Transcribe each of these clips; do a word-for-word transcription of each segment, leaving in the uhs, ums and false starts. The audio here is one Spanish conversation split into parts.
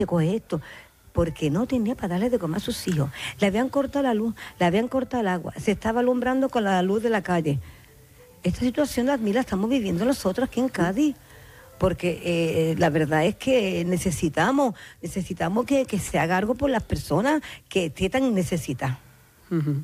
coge esto, porque no tenía para darle de comer a sus hijos. Le habían cortado la luz, le habían cortado el agua, se estaba alumbrando con la luz de la calle. Esta situación la, la estamos viviendo nosotros aquí en Cádiz, porque eh, la verdad es que necesitamos, necesitamos que, que se haga algo por las personas que están necesitadas. Uh-huh.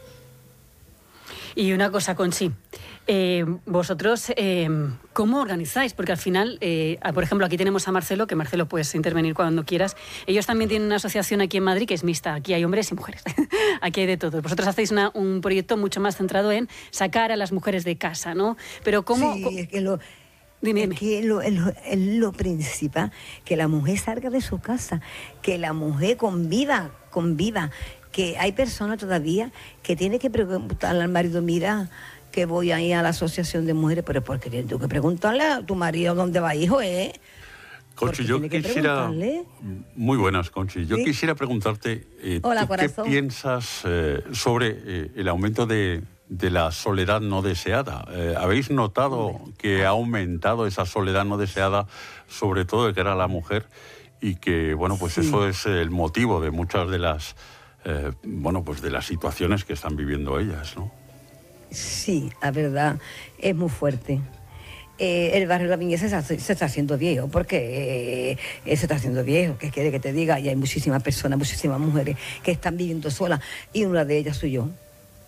Y una cosa, Conchi, eh, vosotros, eh, ¿cómo organizáis? Porque al final, eh, por ejemplo, aquí tenemos a Marcelo, que Marcelo puedes intervenir cuando quieras. Ellos también tienen una asociación aquí en Madrid que es mixta. Aquí hay hombres y mujeres. Aquí hay de todo. Vosotros hacéis una, un proyecto mucho más centrado en sacar a las mujeres de casa, ¿no? Pero ¿cómo...? Sí, es que lo... Dime, es dime. que lo, es lo, es lo principal, que la mujer salga de su casa, que la mujer conviva, conviva, que hay personas todavía que tienen que preguntarle al marido, mira, que voy a ir a la asociación de mujeres, pero porque tienes que preguntarle a tu marido dónde va, hijo, ¿eh? Conchi, yo quisiera... Muy buenas, Conchi. Yo ¿Sí? quisiera preguntarte, eh, Hola, ¿tú qué piensas eh, sobre eh, el aumento de... de la soledad no deseada? Eh, ¿Habéis notado que ha aumentado esa soledad no deseada, sobre todo de cara a la mujer, y que, bueno, pues sí. eso es el motivo de muchas de las, eh, bueno, pues de las situaciones que están viviendo ellas, ¿no? Sí, la verdad, es muy fuerte. Eh, el barrio de la Viñez se, se está haciendo viejo, porque eh, se está haciendo viejo, ¿qué quiere que te diga? Y hay muchísimas personas, muchísimas mujeres que están viviendo solas, y una de ellas soy yo.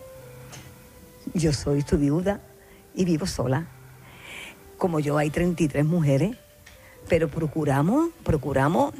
Yo soy tu viuda y vivo sola. Como yo hay treinta y tres mujeres, pero procuramos, procuramos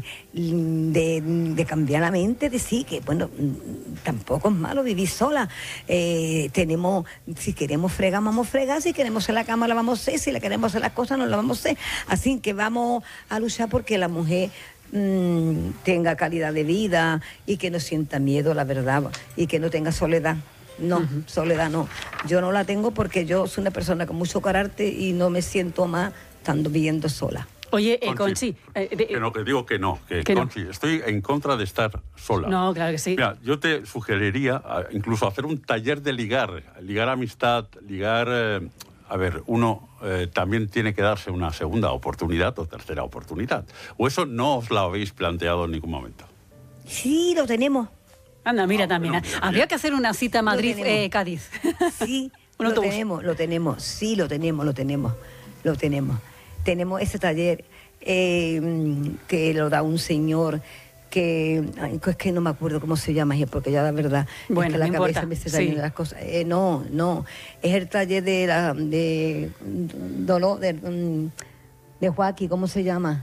de, de cambiar la mente, de sí, que bueno, tampoco es malo vivir sola. Eh, tenemos, si queremos fregar, vamos a fregar, si queremos hacer la cama, la vamos a hacer, si le queremos hacer las cosas, no la vamos a hacer. Así que vamos a luchar porque la mujer mmm, tenga calidad de vida y que no sienta miedo, la verdad, y que no tenga soledad. No, uh-huh. soledad no. Yo no la tengo porque yo soy una persona con mucho carácter y no me siento más estando viviendo sola. Oye, eh, Conchi... Conchi eh, de, que no, que digo que no, que, que Conchi, no. estoy en contra de estar sola. No, claro que sí. Mira, yo te sugeriría incluso hacer un taller de ligar, ligar amistad, ligar... Eh, a ver, uno eh, también tiene que darse una segunda oportunidad o tercera oportunidad. ¿O eso no os lo habéis planteado en ningún momento? Sí, lo tenemos. Anda, mira ah, también. Bueno, mira, Habría mira. que hacer una cita Madrid-Cádiz. Eh, sí, lo autobús. tenemos, lo tenemos. Sí, lo tenemos, lo tenemos. Lo tenemos. Tenemos ese taller eh, que lo da un señor que... Ay, es que no me acuerdo cómo se llama, porque ya la verdad... Bueno, es que la no cabeza importa. me se sí. las cosas. Eh, no, no. Es el taller de... La, de dolor... De, de, de Joaquín, ¿cómo se llama?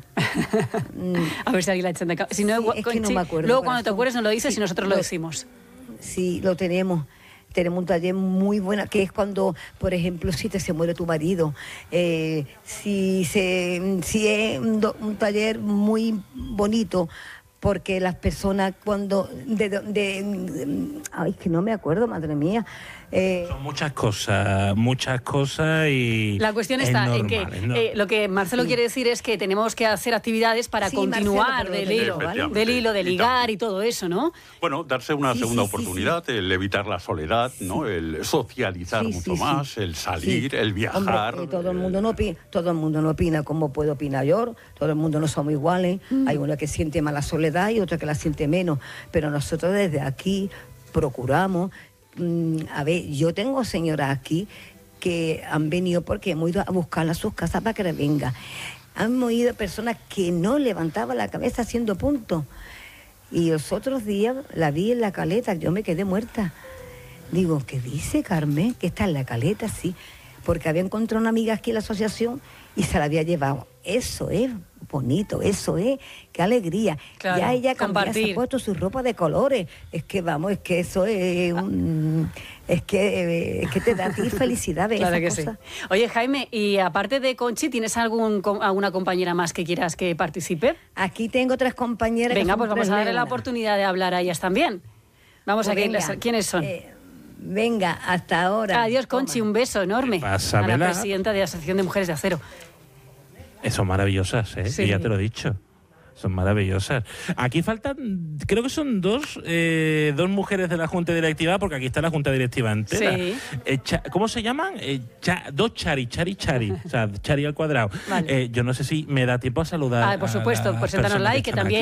A ver si alguien la echa de Si no, sí, es que no me acuerdo. Luego cuando te acuerdes nos lo dices sí, y nosotros lo, lo decimos. Sí, lo tenemos. Tenemos un taller muy bueno, que es cuando, por ejemplo, si te se muere tu marido. Eh, si, se, si es un, do, un taller muy bonito, porque las personas cuando... De, de, de, ay, que no me acuerdo, madre mía. Eh, Son muchas cosas, muchas cosas y... La cuestión está normal, en que ¿no? eh, lo que Marcelo sí. quiere decir es que tenemos que hacer actividades para sí, continuar Marcelo, del, hilo, ¿vale? del hilo, de ligar y, y todo eso, ¿no? Bueno, darse una sí, segunda sí, oportunidad, sí, sí. el evitar la soledad, sí. ¿no? El socializar sí, mucho sí, más, sí. el salir, sí. el viajar... Hombre, todo, el mundo no opina, todo el mundo no opina como puede opinar yo, todo el mundo no somos iguales, mm. hay una que siente más la soledad y otra que la siente menos, pero nosotros desde aquí procuramos... A ver, yo tengo señoras aquí que han venido porque hemos ido a buscarla a sus casas para que venga. Han ido personas que no levantaban la cabeza haciendo puntos. Y los otros días la vi en la caleta, yo me quedé muerta. Digo, ¿qué dice Carmen? Que está en la caleta, sí. Porque había encontrado una amiga aquí en la asociación y se la había llevado. Eso es bonito, eso es, qué alegría. Claro, ya ella cambió, se ha puesto su ropa de colores. Es que vamos, es que eso es un... Es que, es que te da a ti felicidad ver claro esa que cosa. Sí. Oye, Jaime, y aparte de Conchi, ¿tienes algún, alguna compañera más que quieras que participe? Aquí tengo tres compañeras. Venga, que pues vamos a darle la oportunidad de hablar a ellas también. Vamos pues a venga, que, ¿quiénes son? Eh, venga, hasta ahora. Adiós, Conchi, Toma. Un beso enorme Pásamela. A la presidenta de la Asociación de Mujeres de Acero. Son maravillosas, ¿eh? Sí. Y ya te lo he dicho. son maravillosas. Aquí faltan, creo que son dos, eh, dos mujeres de la Junta Directiva, porque aquí está la Junta Directiva entera. Sí. Eh, cha, ¿Cómo se llaman? Eh, cha, dos Chari, Chari, Chari. O sea, Chari al cuadrado. Vale. Eh, yo no sé si me da tiempo a saludar. Ah, por supuesto, a las preséntanosla personas y que están también